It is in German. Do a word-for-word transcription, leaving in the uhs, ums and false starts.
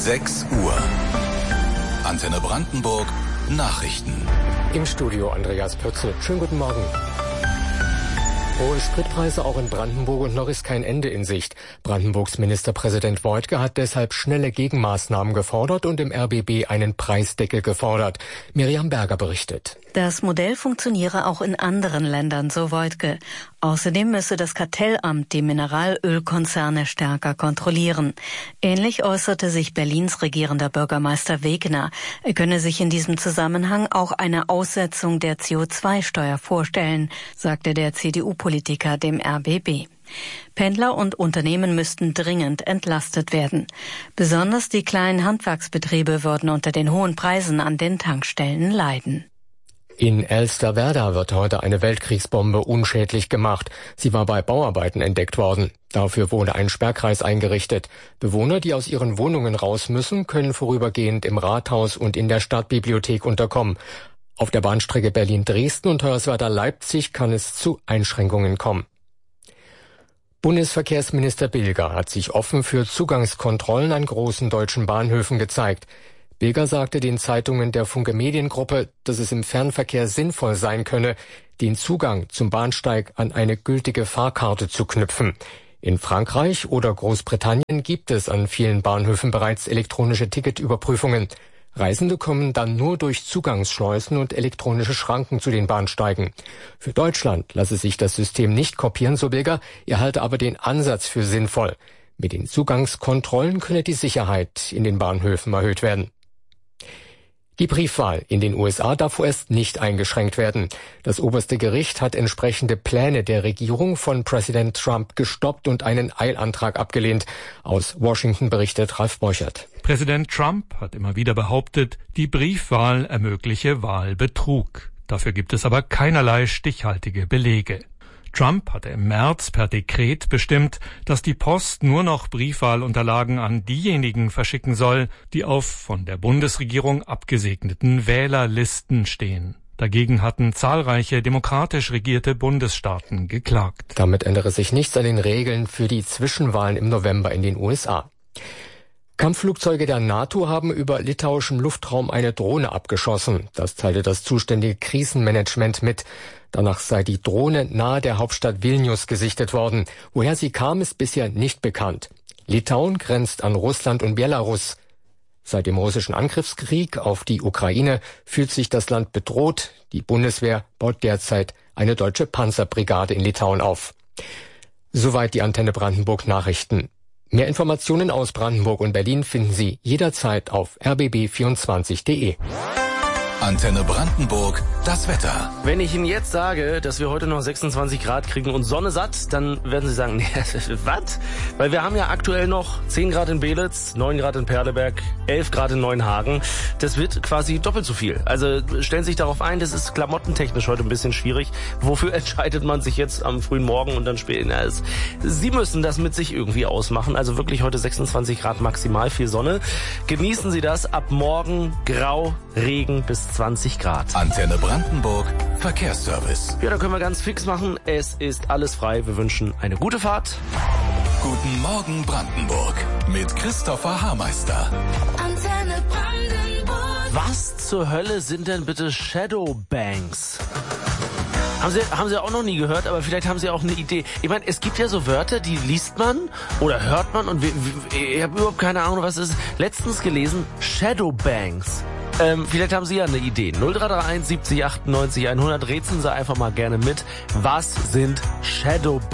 sechs Uhr. Antenne Brandenburg Nachrichten. Im Studio Andreas Pürzel. Schönen guten Morgen. Hohe Spritpreise auch in Brandenburg und noch ist kein Ende in Sicht. Brandenburgs Ministerpräsident Woidke hat deshalb schnelle Gegenmaßnahmen gefordert und im R B B einen Preisdeckel gefordert. Miriam Berger berichtet. Das Modell funktioniere auch in anderen Ländern, so Woidke. Außerdem müsse das Kartellamt die Mineralölkonzerne stärker kontrollieren. Ähnlich äußerte sich Berlins regierender Bürgermeister Wegner. Er könne sich in diesem Zusammenhang auch eine Aussetzung der C O zwei Steuer vorstellen, sagte der C D U-Politiker dem R B B. Pendler und Unternehmen müssten dringend entlastet werden. Besonders die kleinen Handwerksbetriebe würden unter den hohen Preisen an den Tankstellen leiden. In Elsterwerda wird heute eine Weltkriegsbombe unschädlich gemacht. Sie war bei Bauarbeiten entdeckt worden. Dafür wurde ein Sperrkreis eingerichtet. Bewohner, die aus ihren Wohnungen raus müssen, können vorübergehend im Rathaus und in der Stadtbibliothek unterkommen. Auf der Bahnstrecke Berlin-Dresden und Hoyerswerda-Leipzig kann es zu Einschränkungen kommen. Bundesverkehrsminister Bilger hat sich offen für Zugangskontrollen an großen deutschen Bahnhöfen gezeigt. Bilger sagte den Zeitungen der Funke Mediengruppe, dass es im Fernverkehr sinnvoll sein könne, den Zugang zum Bahnsteig an eine gültige Fahrkarte zu knüpfen. In Frankreich oder Großbritannien gibt es an vielen Bahnhöfen bereits elektronische Ticketüberprüfungen. Reisende kommen dann nur durch Zugangsschleusen und elektronische Schranken zu den Bahnsteigen. Für Deutschland lasse sich das System nicht kopieren, so Bilger, er halte aber den Ansatz für sinnvoll. Mit den Zugangskontrollen könne die Sicherheit in den Bahnhöfen erhöht werden. Die Briefwahl in den U S A darf vorerst nicht eingeschränkt werden. Das oberste Gericht hat entsprechende Pläne der Regierung von Präsident Trump gestoppt und einen Eilantrag abgelehnt. Aus Washington berichtet Ralf Borchert. Präsident Trump hat immer wieder behauptet, die Briefwahl ermögliche Wahlbetrug. Dafür gibt es aber keinerlei stichhaltige Belege. Trump hatte im März per Dekret bestimmt, dass die Post nur noch Briefwahlunterlagen an diejenigen verschicken soll, die auf von der Bundesregierung abgesegneten Wählerlisten stehen. Dagegen hatten zahlreiche demokratisch regierte Bundesstaaten geklagt. Damit ändere sich nichts an den Regeln für die Zwischenwahlen im November in den U S A. Kampfflugzeuge der NATO haben über litauischem Luftraum eine Drohne abgeschossen. Das teilte das zuständige Krisenmanagement mit. Danach sei die Drohne nahe der Hauptstadt Vilnius gesichtet worden. Woher sie kam, ist bisher nicht bekannt. Litauen grenzt an Russland und Belarus. Seit dem russischen Angriffskrieg auf die Ukraine fühlt sich das Land bedroht. Die Bundeswehr baut derzeit eine deutsche Panzerbrigade in Litauen auf. Soweit die Antenne Brandenburg Nachrichten. Mehr Informationen aus Brandenburg und Berlin finden Sie jederzeit auf r b b vierundzwanzig punkt de. Antenne Brandenburg, das Wetter. Wenn ich Ihnen jetzt sage, dass wir heute noch sechsundzwanzig Grad kriegen und Sonne satt, dann werden Sie sagen, nee, was? Weil wir haben ja aktuell noch zehn Grad in Belitz, neun Grad in Perleberg, elf Grad in Neuenhagen. Das wird quasi doppelt so viel. Also stellen Sie sich darauf ein, das ist klamottentechnisch heute ein bisschen schwierig. Wofür entscheidet man sich jetzt am frühen Morgen und dann später? Sie müssen das mit sich irgendwie ausmachen. Also wirklich heute sechsundzwanzig Grad maximal, viel Sonne. Genießen Sie das. Ab morgen grau, Regen bis zwanzig Grad. Antenne Brandenburg, Verkehrsservice. Ja, da können wir ganz fix machen. Es ist alles frei. Wir wünschen eine gute Fahrt. Guten Morgen Brandenburg mit Christopher Haarmeister. Antenne Brandenburg. Was zur Hölle sind denn bitte Shadowbanks? Haben Sie, haben Sie auch noch nie gehört, aber vielleicht haben Sie auch eine Idee. Ich meine, es gibt ja so Wörter, die liest man oder hört man und ich habe überhaupt keine Ahnung, was es ist. Letztens gelesen, Shadowbanks. Ähm, vielleicht haben Sie ja eine Idee. null drei drei eins siebzig achtundneunzig hundert. Rätseln Sie einfach mal gerne mit. Was sind Shadowbanks?